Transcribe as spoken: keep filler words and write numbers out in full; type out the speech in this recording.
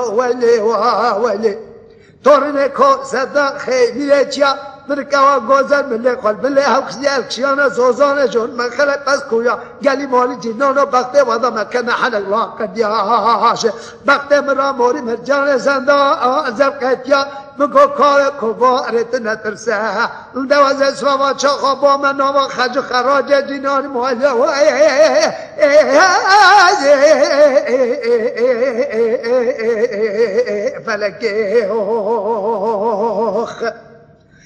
ولی و ولی تورنه کو صدا خیلی چیا مرکوا گوزن ملی خال ملی هوکسی الکشیانه زوزانه جون من خلق بس کویا گلی مالی جنانو بخته وادا مکنه حلق لا قدیاش بخته مرا موری مرجان زنده زرقتیا مگو کار کبارت نترسه دوازه سوما چاقا با من ناما خج خراج جنان مالی فلکه